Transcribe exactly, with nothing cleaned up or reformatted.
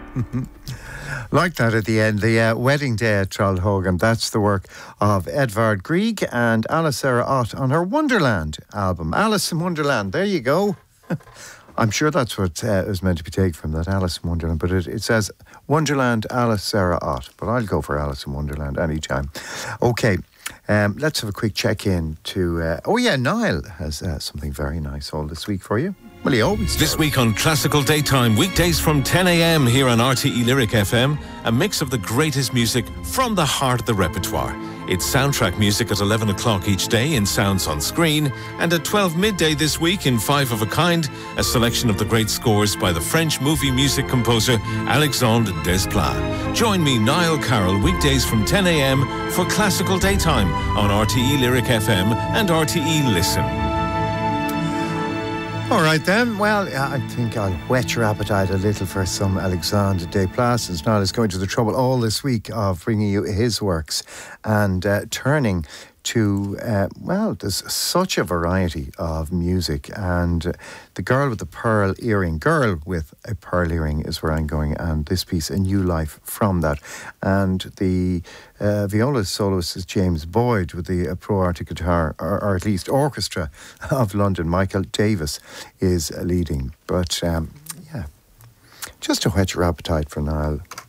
Like that at the end, the uh, Wedding Day at Trollhogan. That's the work of Edvard Grieg and Alice Sarah Ott on her Wonderland album. Alice in Wonderland, there you go. I'm sure that's what uh, is meant to be taken from that, Alice in Wonderland, but it, it says Wonderland, Alice Sarah Ott, but I'll go for Alice in Wonderland anytime. Okay, um, let's have a quick check-in to, uh, oh yeah, Niall has uh, something very nice all this week for you. Well, he always does. This week on Classical Daytime, weekdays from ten a.m. here on R T E Lyric F M, a mix of the greatest music from the heart of the repertoire. It's soundtrack music at eleven o'clock each day in Sounds on Screen, and at twelve midday this week in Five of a Kind, a selection of the great scores by the French movie music composer Alexandre Desplat. Join me, Niall Carroll, weekdays from ten a.m. for Classical Daytime on R T E Lyric F M and R T E Listen. All right then, well, I think I'll whet your appetite a little for some Alexandre Desplat, since Niall is going to the trouble all this week of bringing you his works and uh, turning to, uh, well, there's such a variety of music, and uh, The Girl with the Pearl Earring, Girl with a Pearl Earring is where I'm going, and this piece, A New Life from that. And the uh, viola soloist is James Boyd with the uh, Pro Arctic guitar, or, or at least orchestra of London. Michael Davis is uh, leading, but um, yeah, just to whet your appetite for Niall